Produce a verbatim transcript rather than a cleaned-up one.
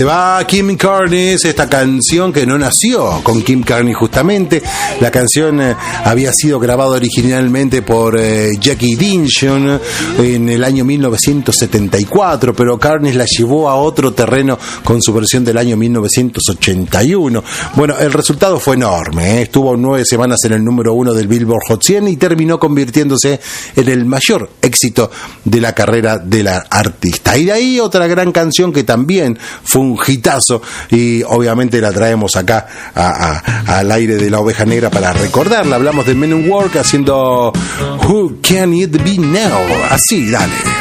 Va Kim Carney, esta canción que no nació con Kim Carney justamente. La canción eh, había sido grabada originalmente por eh, Jackie Dinson en el año mil novecientos setenta y cuatro, pero Carney la llevó a otro terreno con su versión del año mil novecientos ochenta y uno. Bueno, el resultado fue enorme, ¿eh? Estuvo nueve semanas en el número uno del Billboard Hot cien y terminó convirtiéndose en el mayor éxito de la carrera de la artista. Y de ahí otra gran canción que también fue un un hitazo y obviamente la traemos acá a, a, al aire de La Oveja Negra para recordarla. Hablamos de Men at Work haciendo Who Can It Be Now. Así, dale.